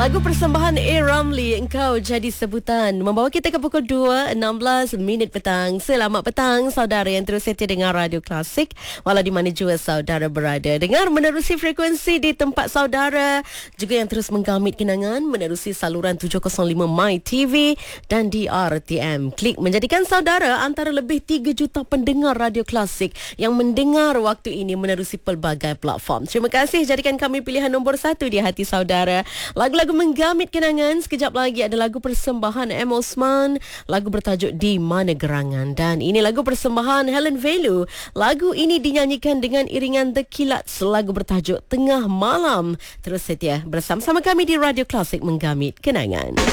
Lagu persembahan A. Ramli, Engkau Jadi Sebutan, membawa kita ke pukul 2.16 minit petang. Selamat petang saudara yang terus setia dengar Radio Klasik, walau di mana juga saudara berada. Dengar menerusi frekuensi di tempat saudara, juga yang terus menggamit kenangan menerusi saluran 705 My TV dan di RTM. Klik menjadikan saudara antara lebih 3 juta pendengar Radio Klasik yang mendengar waktu ini menerusi pelbagai platform. Terima kasih, jadikan kami pilihan nombor 1 di hati saudara. Lagu-lagu menggamit kenangan. Sekejap lagi ada lagu persembahan M. Osman, lagu bertajuk Di Mana Gerangan. Dan ini lagu persembahan Helen Velu. Lagu ini dinyanyikan dengan iringan The Kilats, lagu bertajuk Tengah Malam. Terus setia bersama-sama kami di Radio Klasik menggamit kenangan.